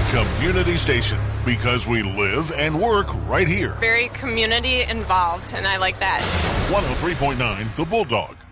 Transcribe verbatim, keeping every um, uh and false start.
Community station, because we live and work right here. Very community involved, and I like that. one oh three point nine The Bulldog.